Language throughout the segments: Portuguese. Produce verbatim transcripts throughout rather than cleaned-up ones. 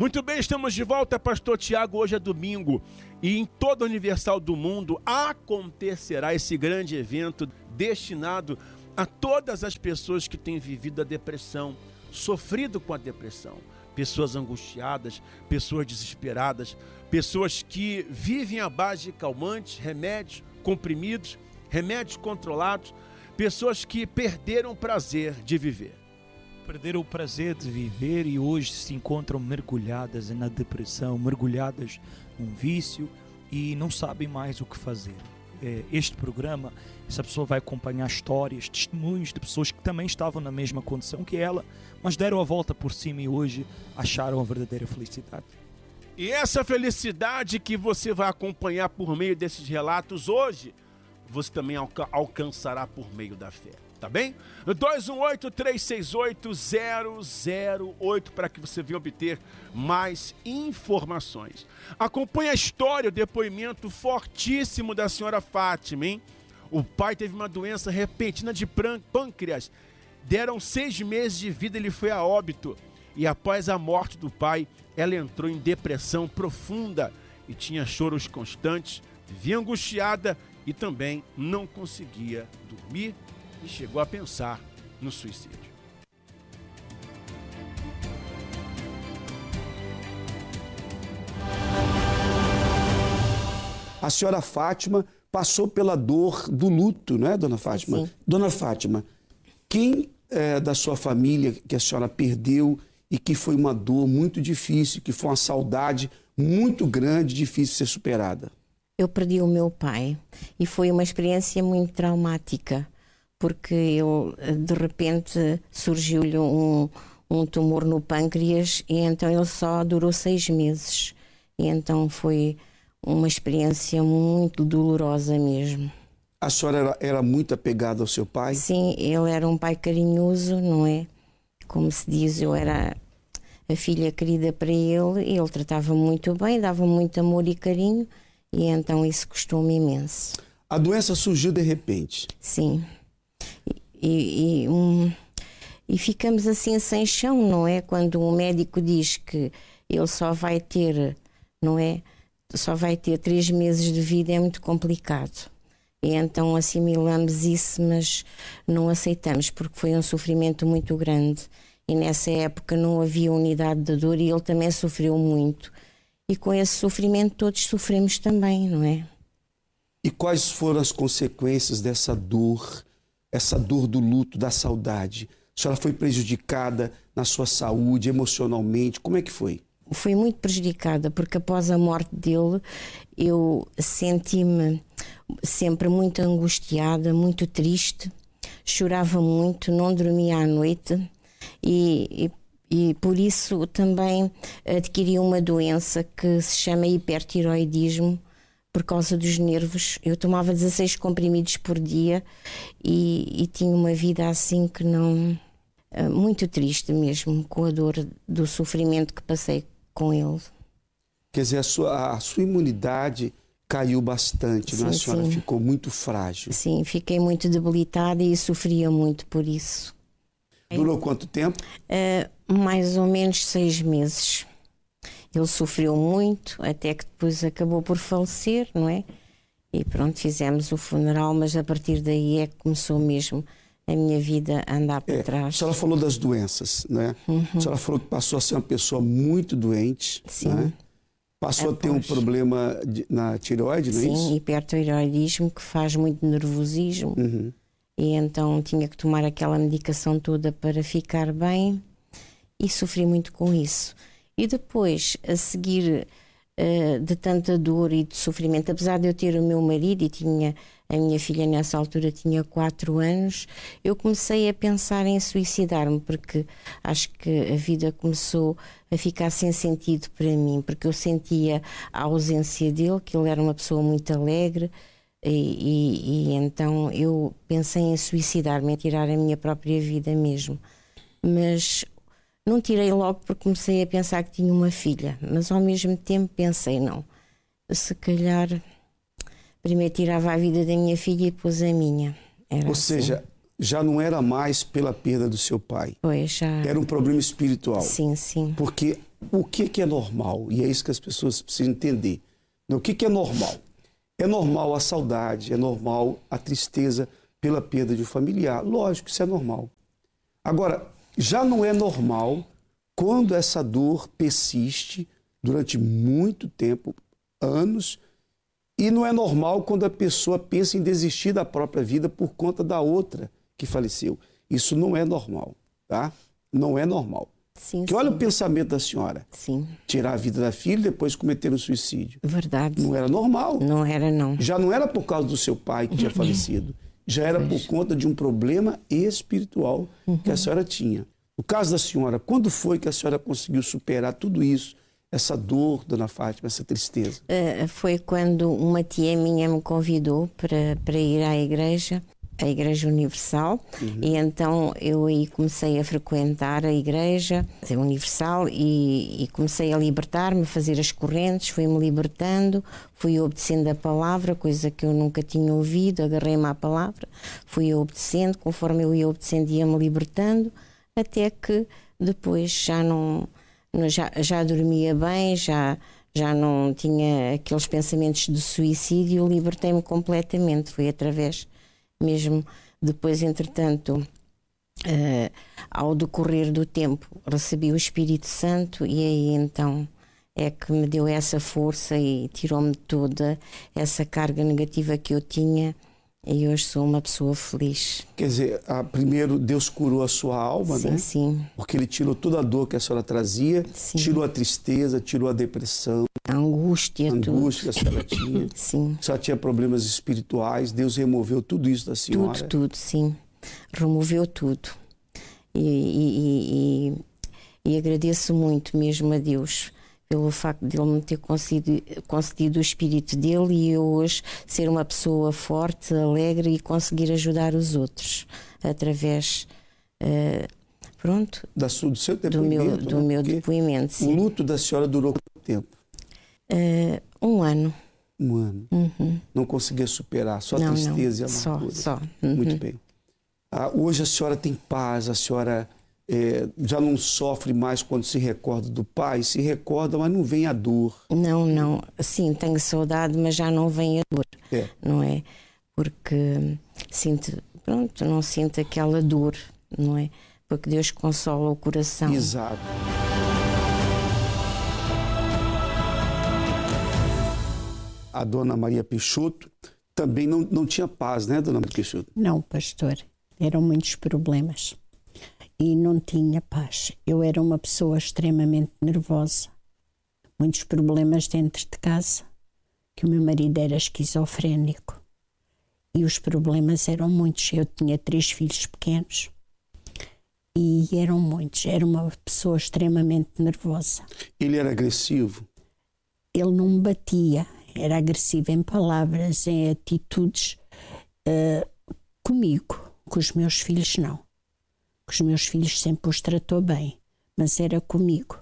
Muito bem, estamos de volta, Pastor Tiago. Hoje é domingo e em toda a Universal do mundo acontecerá esse grande evento destinado a todas as pessoas que têm vivido a depressão, sofrido com a depressão. Pessoas angustiadas, pessoas desesperadas, pessoas que vivem à base de calmantes, remédios, comprimidos, remédios controlados, pessoas que perderam o prazer de viver. Perderam o prazer de viver e hoje se encontram mergulhadas na depressão, mergulhadas num vício e não sabem mais o que fazer. Este programa, essa pessoa vai acompanhar histórias, testemunhos de pessoas que também estavam na mesma condição que ela, mas deram a volta por cima e hoje acharam a verdadeira felicidade. E essa felicidade que você vai acompanhar por meio desses relatos hoje, você também alca- alcançará por meio da fé. Tá bem? dois um oito, três seis oito, zero zero oito para que você venha obter mais informações. Acompanhe a história, o depoimento fortíssimo da senhora Fátima, hein? O pai teve uma doença repentina de pâncreas. Deram seis meses de vida, ele foi a óbito. E após a morte do pai, ela entrou em depressão profunda e tinha choros constantes, vivia angustiada e também não conseguia dormir. E chegou a pensar no suicídio. A senhora Fátima passou pela dor do luto, não é, dona Fátima? Sim. Dona Fátima, quem é da sua família que a senhora perdeu e que foi uma dor muito difícil, que foi uma saudade muito grande, difícil de ser superada? Eu perdi o meu pai e foi uma experiência muito traumática, porque ele, de repente, surgiu-lhe um, um tumor no pâncreas e então ele só durou seis meses. E então foi uma experiência muito dolorosa mesmo. A senhora era, era muito apegada ao seu pai? Sim, ele era um pai carinhoso, não é? Como se diz, eu era a filha querida para ele, ele tratava muito bem, dava muito amor e carinho e então isso custou-me imenso. A doença surgiu de repente? Sim. E, e, um, e ficamos assim sem chão, não é? Quando o médico diz que ele só vai ter, não é? Só vai ter três meses de vida, é muito complicado. E então assimilamos isso, mas não aceitamos, porque foi um sofrimento muito grande. E nessa época não havia unidade de dor e ele também sofreu muito. E com esse sofrimento todos sofremos também, não é? E quais foram as consequências dessa dor? Essa dor do luto, da saudade? A senhora foi prejudicada na sua saúde, emocionalmente? Como é que foi? Fui muito prejudicada, porque após a morte dele eu senti-me sempre muito angustiada, muito triste, chorava muito, não dormia à noite e, e, e por isso também adquiri uma doença que se chama hipertiroidismo. Por causa dos nervos, eu tomava dezasseis comprimidos por dia e, e tinha uma vida assim que não... muito triste mesmo, com a dor do sofrimento que passei com ele. Quer dizer, a sua, a sua imunidade caiu bastante, sim, não? A senhora sim. ficou muito frágil. Sim, fiquei muito debilitada e sofria muito por isso. Durou quanto tempo? Uh, mais ou menos seis meses. Ele sofreu muito, até que depois acabou por falecer, não é? E pronto, fizemos o funeral, mas a partir daí é que começou mesmo a minha vida a andar para é, trás. A senhora falou das doenças, né? Uhum. A senhora falou que passou a ser uma pessoa muito doente. Sim. Né? Passou Após. a ter um problema de, na tireoide, não é Sim, isso? Sim, hipertireoidismo, que faz muito nervosismo. Uhum. E então tinha que tomar aquela medicação toda para ficar bem e sofri muito com isso. E depois, a seguir uh, de tanta dor e de sofrimento, apesar de eu ter o meu marido e tinha a minha filha nessa altura tinha quatro anos, eu comecei a pensar em suicidar-me, porque acho que a vida começou a ficar sem sentido para mim, porque eu sentia a ausência dele, que ele era uma pessoa muito alegre, e, e, e então eu pensei em suicidar-me, em tirar a minha própria vida mesmo. Mas não tirei logo porque comecei a pensar que tinha uma filha, mas ao mesmo tempo pensei, não, se calhar primeiro tirava a vida da minha filha e depois a minha. Era Ou assim. seja, já não era mais pela perda do seu pai. Pois, já. Era um problema espiritual. Sim, sim. Porque o que, que é normal? E é isso que as pessoas precisam entender. O que, que é normal? É normal a saudade, é normal a tristeza pela perda de um familiar. Lógico, isso é normal. Agora, já não é normal quando essa dor persiste durante muito tempo, anos, e não é normal quando a pessoa pensa em desistir da própria vida por conta da outra que faleceu. Isso não é normal, tá? Não é normal. Sim, Porque sim. olha o pensamento da senhora. Sim. Tirar a vida da filha e depois cometer um suicídio. Verdade. Não era normal. Não era, não. Já não era por causa do seu pai que tinha falecido. Já era por conta de um problema espiritual que a senhora tinha. No caso da senhora, quando foi que a senhora conseguiu superar tudo isso? Essa dor, dona Fátima, essa tristeza? Uh, foi quando uma tia minha me convidou para, para ir à igreja, a Igreja Universal, uhum. e então eu aí comecei a frequentar a Igreja a Universal e, e comecei a libertar-me, a fazer as correntes, fui-me libertando, fui obedecendo a palavra, coisa que eu nunca tinha ouvido, agarrei-me à palavra, fui obedecendo, conforme eu ia obedecendo ia-me libertando, até que depois já não... Já, já dormia bem, já, já não tinha aqueles pensamentos de suicídio, libertei-me completamente. Foi através, mesmo depois, entretanto, uh, ao decorrer do tempo, recebi o Espírito Santo e aí então é que me deu essa força e tirou-me toda essa carga negativa que eu tinha. E hoje sou uma pessoa feliz. Quer dizer, a, primeiro Deus curou a sua alma, sim, né? Sim, Porque Ele tirou toda a dor que a senhora trazia, sim. tirou a tristeza, tirou a depressão, a angústia, a angústia tudo. que a senhora tinha. Sim. A senhora tinha problemas espirituais, Deus removeu tudo isso da senhora. Tudo, tudo, sim. Removeu tudo. E, e, e, e agradeço muito mesmo a Deus pelo facto de Ele me ter concedido, concedido o Espírito dele e eu hoje ser uma pessoa forte, alegre e conseguir ajudar os outros através, uh, pronto, da sua, do seu do meu, do né? meu depoimento. Sim. O luto da senhora durou quanto tempo? Uh, um ano. Um ano. Uhum. Não conseguia superar, só não, tristeza não. e amargura. Só, só. Uhum. Muito bem. Ah, hoje a senhora tem paz, a senhora... É, já não sofre mais quando se recorda do pai, se recorda, mas não vem a dor. Não, não. Sim, tenho saudade, mas já não vem a dor. É. Não é? Porque sinto, pronto, não sinto aquela dor, não é? Porque Deus consola o coração. Exato. A dona Maria Peixoto também não, não tinha paz, né, dona Maria Peixoto? Não, pastor. Eram muitos problemas. E não tinha paz. Eu era uma pessoa extremamente nervosa. Muitos problemas dentro de casa, que o meu marido era esquizofrénico. E os problemas eram muitos. Eu tinha três filhos pequenos. E eram muitos. Era uma pessoa extremamente nervosa. Ele era agressivo? Ele não me batia. Era agressivo em palavras, em atitudes. Uh, comigo. Com os meus filhos, não. Os meus filhos sempre os tratou bem, mas era comigo.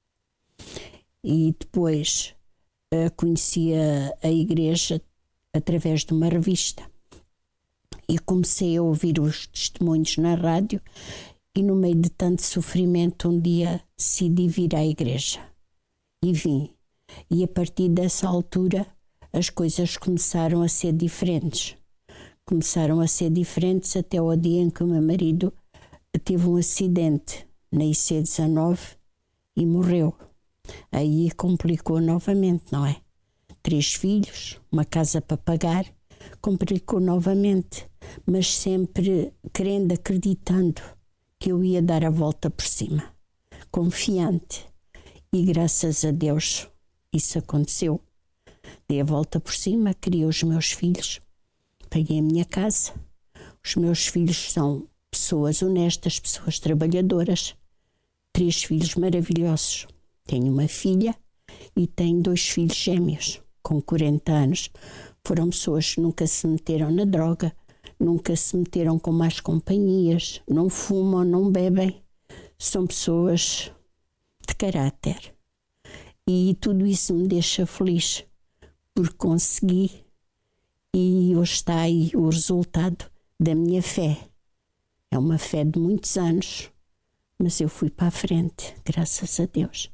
E depois uh, conheci a, a igreja através de uma revista e comecei a ouvir os testemunhos na rádio e no meio de tanto sofrimento um dia decidi vir à igreja e vim. E a partir dessa altura as coisas começaram a ser diferentes. Começaram a ser diferentes até ao dia em que o meu marido teve um acidente na I C dezanove e morreu. Aí complicou novamente, não é? Três filhos, uma casa para pagar, complicou novamente, mas sempre querendo, acreditando que eu ia dar a volta por cima, confiante. E graças a Deus isso aconteceu. Dei a volta por cima, criei os meus filhos, paguei a minha casa. Os meus filhos são pessoas honestas, pessoas trabalhadoras. Três filhos maravilhosos. Tenho uma filha e tenho dois filhos gêmeos, com quarenta anos. Foram pessoas que nunca se meteram na droga, nunca se meteram com más companhias, não fumam, não bebem. São pessoas de caráter. E tudo isso me deixa feliz, porque consegui. E hoje está aí o resultado da minha fé. É uma fé de muitos anos, mas eu fui para a frente, graças a Deus.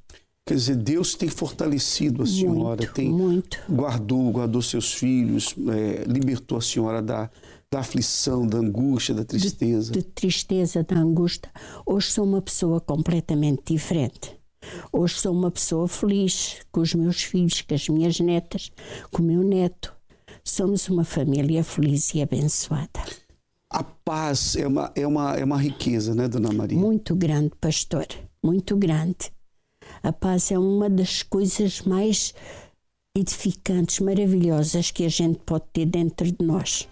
Quer dizer, Deus tem fortalecido a senhora, muito, tem muito. guardou, guardou seus filhos, é, libertou a senhora da, da aflição, da angústia, da tristeza. De, de tristeza, da angústia. Hoje sou uma pessoa completamente diferente. Hoje sou uma pessoa feliz com os meus filhos, com as minhas netas, com o meu neto. Somos uma família feliz e abençoada. A paz é uma, é uma, é uma riqueza, né, Dona Maria? Muito grande, pastor. Muito grande. A paz é uma das coisas mais edificantes, maravilhosas que a gente pode ter dentro de nós.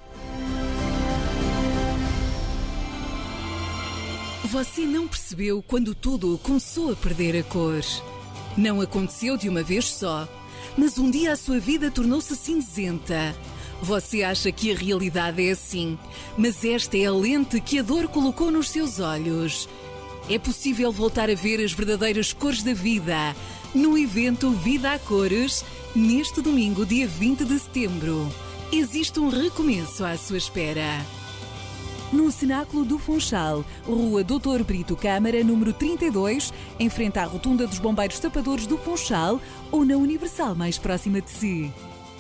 Você não percebeu quando tudo começou a perder a cor. Não aconteceu de uma vez só, mas um dia a sua vida tornou-se cinzenta. Você acha que a realidade é assim, mas esta é a lente que a dor colocou nos seus olhos. É possível voltar a ver as verdadeiras cores da vida no evento Vida a Cores, neste domingo, dia vinte de setembro. Existe um recomeço à sua espera. No Cenáculo do Funchal, Rua doutor Brito Câmara, número trinta e dois, em frente à Rotunda dos Bombeiros Tapadores do Funchal, ou na Universal mais próxima de si.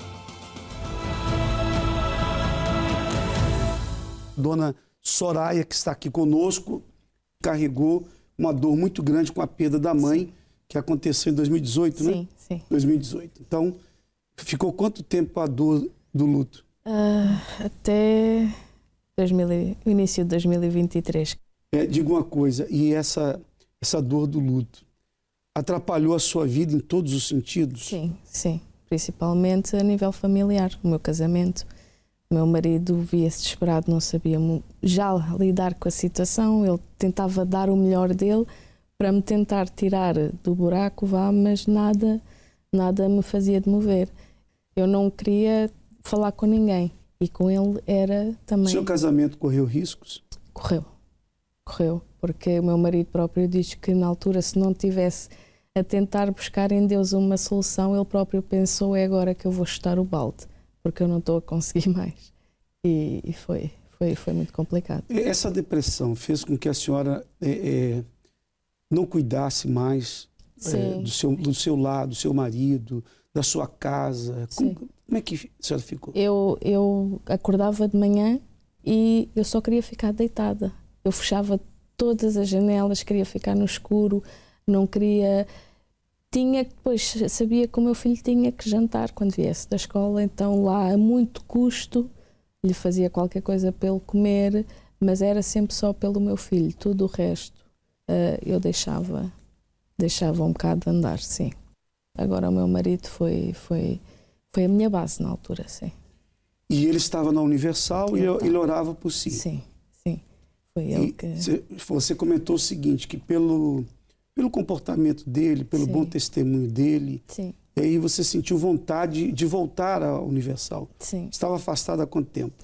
Dona Soraya, que está aqui conosco, carregou uma dor muito grande com a perda da mãe, sim, que aconteceu em dois mil e dezoito, né? Sim, sim. dois mil e dezoito. Então, ficou quanto tempo a dor do luto? Uh, até dois mil, o início de dois mil e vinte e três. É, diga uma coisa, e essa, essa dor do luto atrapalhou a sua vida em todos os sentidos? Sim, sim. Principalmente a nível familiar. O meu casamento, o meu marido via-se desesperado, não sabia já lidar com a situação. Ele tentava dar o melhor dele para me tentar tirar do buraco, vá, mas nada, nada me fazia de mover. Eu não queria falar com ninguém e com ele era também... O seu casamento correu riscos? Correu, correu, porque o meu marido próprio diz que na altura, se não tivesse a tentar buscar em Deus uma solução, ele próprio pensou, é agora que eu vou chutar o balde, porque eu não estou a conseguir mais. E, e foi, foi, foi muito complicado. Essa depressão fez com que a senhora é, é, não cuidasse mais é, do, seu, do seu lado, do seu marido, da sua casa. Como, como é que a senhora ficou? Eu, eu acordava de manhã e eu só queria ficar deitada. Eu fechava todas as janelas, queria ficar no escuro, não queria... Tinha, depois sabia que o meu filho tinha que jantar quando viesse da escola, então lá a muito custo lhe fazia qualquer coisa para ele comer, mas era sempre só pelo meu filho. Tudo o resto uh, eu deixava, deixava um bocado de andar, sim. Agora o meu marido foi, foi, foi a minha base na altura, sim. E ele estava na Universal e ele, ele orava por si? Sim, sim. Foi ele e que... Você comentou o seguinte, que pelo, pelo comportamento dele, pelo sim. bom testemunho dele, sim. e aí você sentiu vontade de voltar à Universal. Sim. Estava afastada há quanto tempo?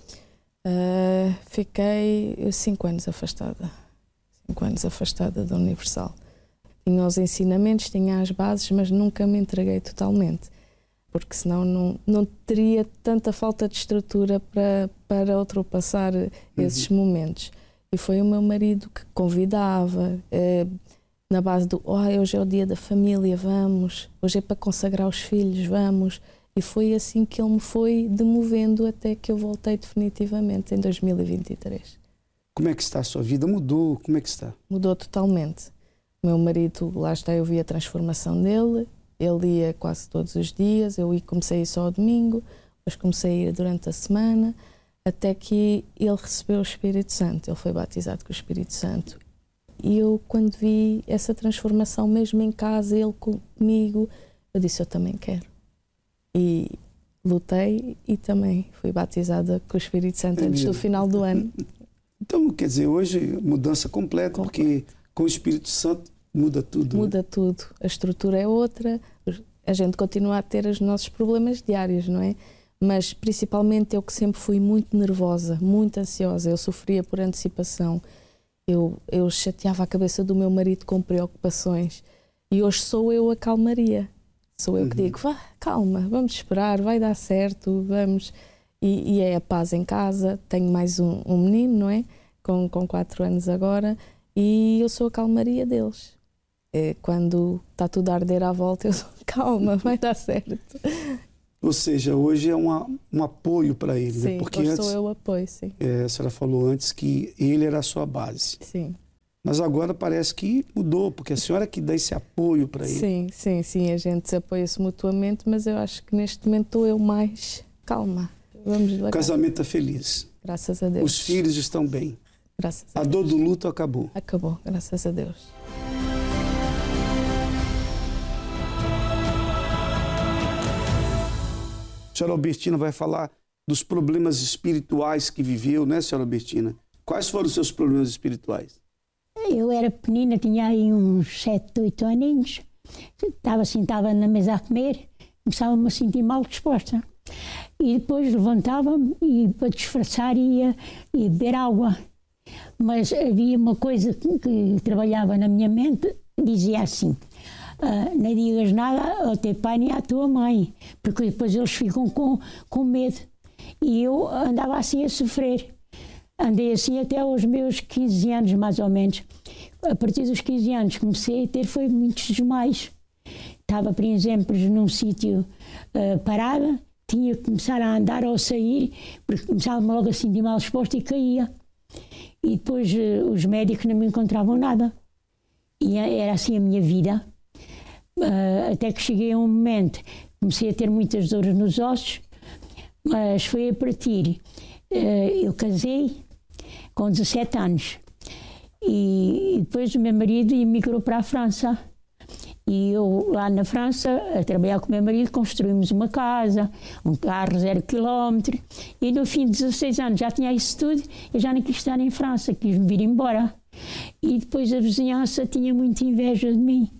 Uh, fiquei cinco anos afastada. Cinco anos afastada da Universal. Tinha os ensinamentos, tinha as bases, mas nunca me entreguei totalmente. Porque senão não, não teria tanta falta de estrutura para, para ultrapassar esses uhum. momentos. E foi o meu marido que convidava... Uh, na base do, oh, hoje é o dia da família, vamos, hoje é para consagrar os filhos, vamos. E foi assim que ele me foi demovendo até que eu voltei definitivamente em dois mil e vinte e três. Como é que está a sua vida? Mudou? Como é que está? Mudou totalmente. O meu marido, lá está, eu vi a transformação dele, ele ia quase todos os dias, eu comecei a ir só ao domingo, depois comecei a ir durante a semana, até que ele recebeu o Espírito Santo, ele foi batizado com o Espírito Santo. E eu, quando vi essa transformação, mesmo em casa, ele comigo, eu disse, eu também quero. E lutei e também fui batizada com o Espírito Santo é antes mesmo. do final do ano. Então, quer dizer, hoje, mudança completa, completa. Porque com o Espírito Santo muda tudo. Muda né? tudo. A estrutura é outra, a gente continua a ter os nossos problemas diários, não é? Mas, principalmente, eu que sempre fui muito nervosa, muito ansiosa, eu sofria por antecipação. Eu, eu chateava a cabeça do meu marido com preocupações e hoje sou eu a calmaria. Sou eu uhum. que digo, vá, calma, vamos esperar, vai dar certo, vamos. E, e é a paz em casa. Tenho mais um, um menino, não é? Com, com quatro anos agora e eu sou a calmaria deles. É, quando está tudo a arder à volta, eu sou calma, vai dar certo. Ou seja, hoje é uma, um apoio para ele, Sim, né? Porque hoje antes, sou eu o apoio, sim. É, a senhora falou antes que ele era a sua base. Sim. Mas agora parece que mudou, porque a senhora que dá esse apoio para ele. Sim, sim, sim, a gente se apoia-se mutuamente, mas eu acho que neste momento estou eu mais calma. Vamos devagar. O casamento está feliz. Graças a Deus. Os filhos estão bem. Graças a, a Deus. dor do luto acabou. Acabou, graças a Deus. A senhora Albertina vai falar dos problemas espirituais que viveu, né, senhora Albertina? Quais foram os seus problemas espirituais? Eu era pequenina, tinha aí uns sete, oito aninhos. Estava sentada na mesa a comer, começava-me a sentir mal disposta. E depois levantava-me e, para disfarçar, ia, ia beber água. Mas havia uma coisa que, que trabalhava na minha mente, dizia assim: ah, não digas nada ao teu pai nem à tua mãe, porque depois eles ficam com, com medo. E eu andava assim a sofrer. Andei assim até aos meus quinze anos, mais ou menos. A partir dos quinze anos comecei a ter foi muitos desmaios. Estava, por exemplo, num sítio uh, parada, tinha que começar a andar ou sair, porque começava logo a sentir mal disposto e caía. E depois uh, os médicos não me encontravam nada. E era assim a minha vida. Uh, até que cheguei a um momento, comecei a ter muitas dores nos ossos, mas foi a partir. Uh, eu casei com dezassete anos e depois o meu marido emigrou para a França e eu lá na França a trabalhar com o meu marido construímos uma casa, um carro zero quilómetro e no fim de dezasseis anos já tinha isso tudo, eu já não quis estar em França, quis me vir embora e depois a vizinhança tinha muita inveja de mim.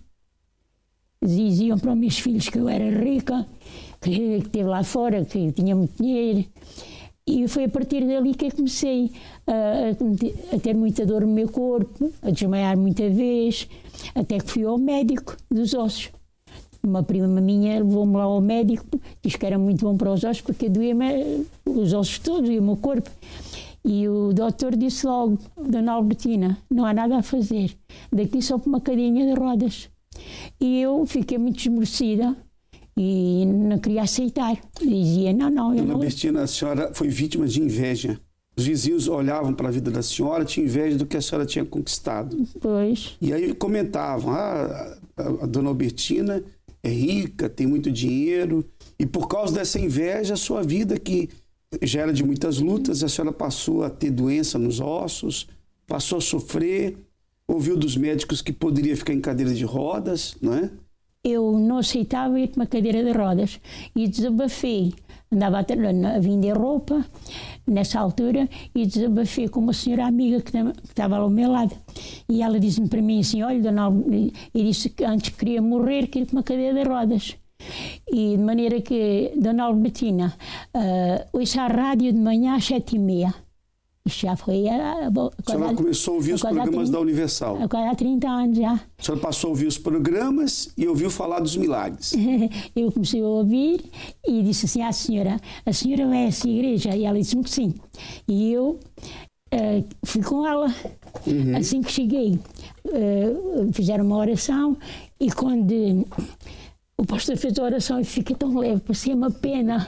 Diziam para os meus filhos que eu era rica, que esteve lá fora, que tinha muito dinheiro. E foi a partir dali que eu comecei a, a ter muita dor no meu corpo, a desmaiar muita vez, até que fui ao médico dos ossos. Uma prima minha levou-me lá ao médico, disse que era muito bom para os ossos, porque doía-me os ossos todos e o meu corpo. E o doutor disse logo: Dona Albertina, não há nada a fazer, daqui só para uma cadeirinha de rodas. E eu fiquei muito esmorecida. E não queria aceitar. Dizia, não, não, eu Dona não... Albertina, a senhora foi vítima de inveja. Os vizinhos olhavam para a vida da senhora, tinham inveja do que a senhora tinha conquistado. Pois. E aí comentavam, ah, a, a Dona Albertina é rica, tem muito dinheiro, e por causa dessa inveja, a sua vida, que já era de muitas lutas, a senhora passou a ter doença nos ossos, passou a sofrer, ouviu dos médicos que poderia ficar em cadeira de rodas, não é? Eu não aceitava ir para uma cadeira de rodas e desabafei. Andava a, a vender roupa nessa altura e desabafei com uma senhora amiga que, que estava ao meu lado. E ela disse-me para mim assim: olha, Dona Albertina, e disse que antes queria morrer que ir para uma cadeira de rodas. E de maneira que, Dona Albertina, uh, ouça a rádio de manhã às sete e meia. Isto já foi... A, a, a senhora começou a ouvir os programas trinta, da Universal. Agora há trinta anos já. A senhora passou a ouvir os programas e ouviu falar dos milagres. Eu comecei a ouvir e disse assim à senhora: a senhora vai a essa igreja? E ela disse-me que sim. E eu uh, fui com ela. Uhum. Assim que cheguei, uh, fizeram uma oração e quando... o pastor fez a oração e fiquei tão leve, parecia uma pena.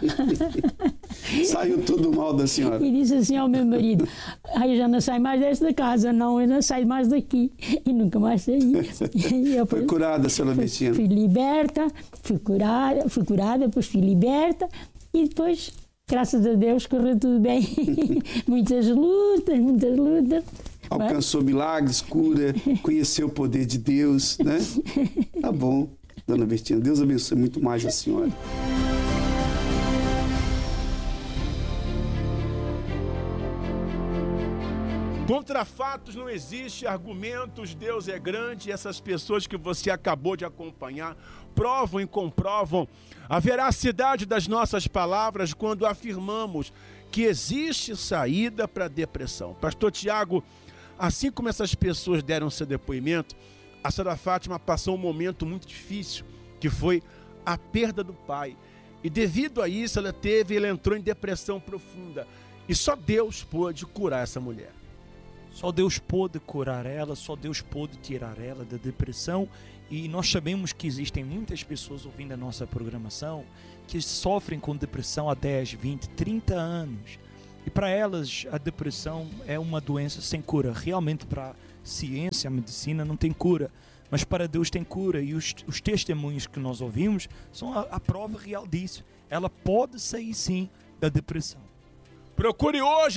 Saiu tudo mal da senhora. E disse assim ao meu marido: ai, eu já não saio mais desta casa, não, eu não saio mais daqui. E nunca mais saí. E eu, foi curada, senhora Albertina? Fui liberta, fui curada, fui curada, depois fui liberta e depois, graças a Deus, correu tudo bem. Muitas lutas, muitas lutas. Alcançou milagres, cura, conheceu o poder de Deus, né? Tá bom. Dona Albertina, Deus abençoe muito mais a senhora. Contra fatos não existe argumentos, Deus é grande. E essas pessoas que você acabou de acompanhar provam e comprovam a veracidade das nossas palavras quando afirmamos que existe saída para a depressão. Pastor Tiago, assim como essas pessoas deram seu depoimento, a senhora Fátima passou um momento muito difícil, que foi a perda do pai. E devido a isso, ela teve, ela entrou em depressão profunda. E só Deus pôde curar essa mulher. Só Deus pode curar ela, só Deus pode tirar ela da depressão. E nós sabemos que existem muitas pessoas ouvindo a nossa programação que sofrem com depressão há dez, vinte, trinta anos. E para elas a depressão é uma doença sem cura. Realmente para a ciência, a medicina não tem cura. Mas para Deus tem cura. E os, os testemunhos que nós ouvimos são a, a prova real disso. Ela pode sair sim da depressão. Procure hoje